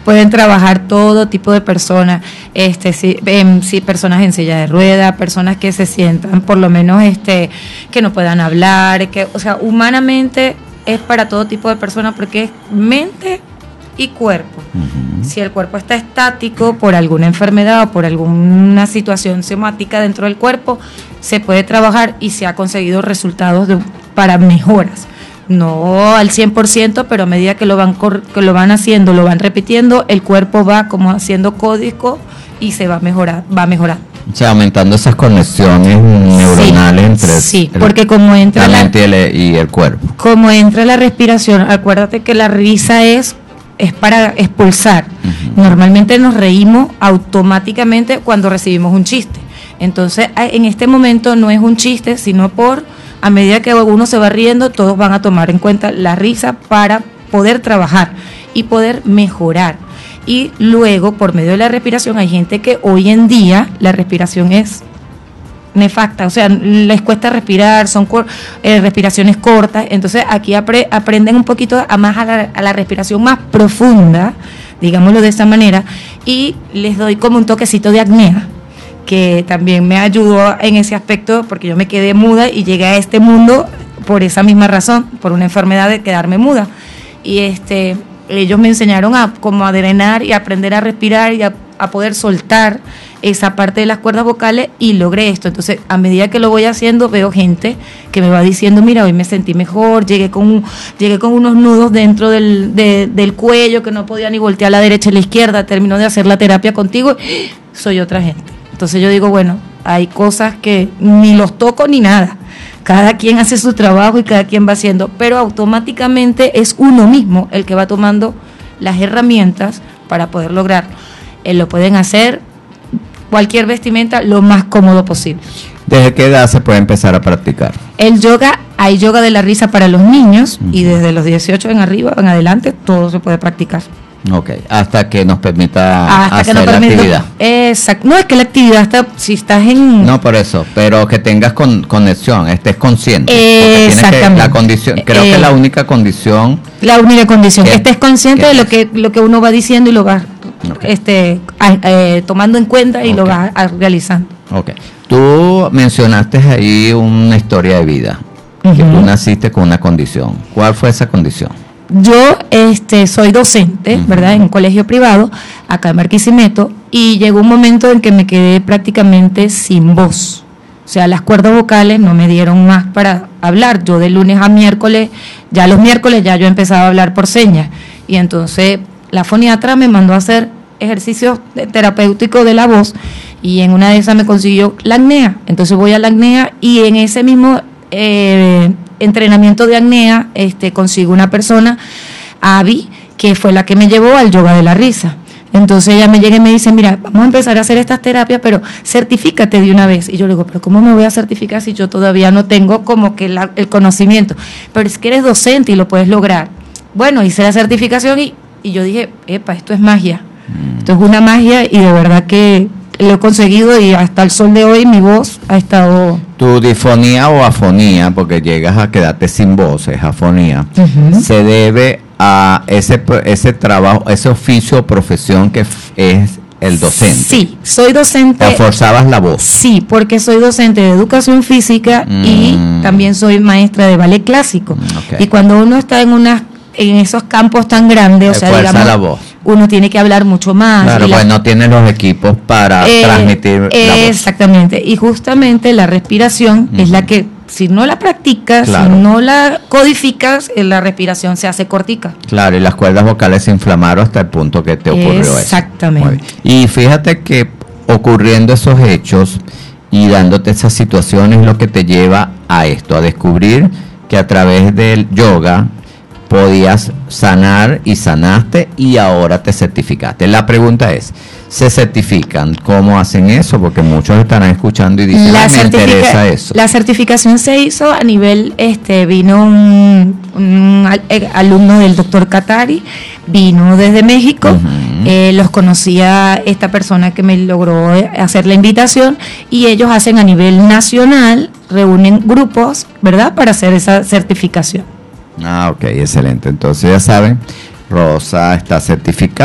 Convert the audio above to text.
pueden trabajar todo tipo de personas, sí, personas en silla de ruedas, personas que se sientan por lo menos que no puedan hablar, o sea, humanamente es para todo tipo de personas porque es mente y cuerpo. Si el cuerpo está estático por alguna enfermedad o por alguna situación somática dentro del cuerpo, se puede trabajar y se ha conseguido resultados para mejoras. No al 100%, pero a medida que lo van haciendo, lo van repitiendo, el cuerpo va como haciendo código y se va mejorando. O sea, aumentando esas conexiones neuronales entre porque como entra la mente y el cuerpo. Como entra la respiración, acuérdate que la risa es para expulsar. Normalmente nos reímos automáticamente cuando recibimos un chiste. Entonces, en este momento no es un chiste, sino a medida que uno se va riendo, todos van a tomar en cuenta la risa para poder trabajar y poder mejorar. Y luego, por medio de la respiración, hay gente que hoy en día la respiración es nefasta, o sea, les cuesta respirar, son respiraciones cortas. Entonces aquí aprenden un poquito a la respiración más profunda, digámoslo de esta manera, y les doy como un toquecito de apnea, que también me ayudó en ese aspecto, porque yo me quedé muda y llegué a este mundo por esa misma razón, por una enfermedad de quedarme muda. Y ellos me enseñaron a drenar y aprender a respirar y a poder soltar esa parte de las cuerdas vocales, y logré esto. Entonces, a medida que lo voy haciendo, veo gente que me va diciendo, mira, hoy me sentí mejor, llegué con unos nudos dentro del cuello que no podía ni voltear a la derecha y a la izquierda, termino de hacer la terapia contigo, soy otra gente. Entonces yo digo, bueno, hay cosas que ni los toco ni nada. Cada quien hace su trabajo y cada quien va haciendo, pero automáticamente es uno mismo el que va tomando las herramientas para poder lograrlo. Lo pueden hacer cualquier vestimenta lo más cómodo posible. ¿Desde qué edad se puede empezar a practicar? El yoga, hay yoga de la risa para los niños, y desde los 18 en adelante, todo se puede practicar. Ok, hasta que nos permita hacer la actividad. Exacto, no es que la actividad si estás en... No, por eso, pero que tengas conexión, estés consciente. Exactamente. La condición, creo que es la única condición. La única condición, que estés consciente de lo que uno va diciendo y lo vas tomando en cuenta y lo vas realizando. Ok, tú mencionaste ahí una historia de vida, que tú naciste con una condición. ¿Cuál fue esa condición? Yo soy docente, ¿verdad?, en un colegio privado, acá en Barquisimeto, y llegó un momento en que me quedé prácticamente sin voz. O sea, las cuerdas vocales no me dieron más para hablar. Yo de lunes a miércoles, ya los miércoles ya yo empezaba a hablar por señas. Y entonces la foniatra me mandó a hacer ejercicios terapéuticos de la voz, y en una de esas me consiguió la apnea. Entonces voy a la apnea, y en ese mismo entrenamiento de apnea consigo una persona, Abby, que fue la que me llevó al yoga de la risa. Entonces ella me llega y me dice, mira, vamos a empezar a hacer estas terapias, pero certifícate de una vez. Y yo le digo, pero ¿cómo me voy a certificar si yo todavía no tengo como que el conocimiento? Pero es que eres docente y lo puedes lograr. Bueno, hice la certificación y yo dije, epa, esto es magia. Esto es una magia, y de verdad que lo he conseguido, y hasta el sol de hoy mi voz ha estado... Tu difonía o afonía, porque llegas a quedarte sin voz, es afonía, se debe a ese trabajo, ese oficio o profesión que es el docente. Sí, soy docente. ¿Te forzabas la voz? Sí, porque soy docente de educación física y también soy maestra de ballet clásico. Okay. Y cuando uno está en esos campos tan grandes, o sea, digamos, la voz. Uno tiene que hablar mucho más. Claro, pues no tiene los equipos para transmitir la voz. Exactamente, y justamente la respiración es la que, si no la practicas, si no la codificas, la respiración se hace cortica. Claro, y las cuerdas vocales se inflamaron hasta el punto que te ocurrió eso. Exactamente. Y fíjate que ocurriendo esos hechos y dándote esas situaciones, lo que te lleva a esto, a descubrir que a través del yoga podías sanar, y sanaste, y ahora te certificaste. La pregunta es, ¿se certifican? ¿Cómo hacen eso? Porque muchos estarán escuchando y dicen, me interesa eso. La certificación se hizo a nivel, vino un alumno del doctor Katari, vino desde México, los conocía esta persona que me logró hacer la invitación, y ellos hacen a nivel nacional, reúnen grupos, ¿verdad?, para hacer esa certificación. Ok, excelente. Entonces ya saben, Rosa está certificada.